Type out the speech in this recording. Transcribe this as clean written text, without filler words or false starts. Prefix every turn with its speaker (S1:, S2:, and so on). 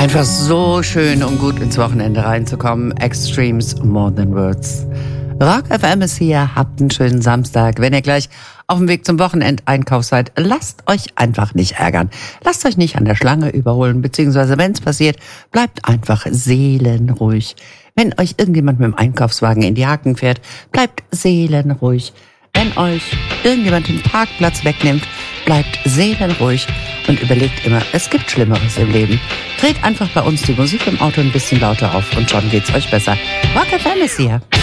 S1: Einfach so schön, um gut ins Wochenende reinzukommen. Extremes More Than Words. Rock FM ist hier, habt einen schönen Samstag. Wenn ihr gleich auf dem Weg zum Wochenendeinkauf seid, lasst euch einfach nicht ärgern. Lasst euch nicht an der Schlange überholen, beziehungsweise wenn es passiert, bleibt einfach seelenruhig. Wenn euch irgendjemand mit dem Einkaufswagen in die Haken fährt, bleibt seelenruhig. Wenn euch irgendjemand den Parkplatz wegnimmt, bleibt seelenruhig und überlegt immer, es gibt Schlimmeres im Leben. Dreht einfach bei uns die Musik im Auto ein bisschen lauter auf und schon geht's euch besser. Rock FM ist hier.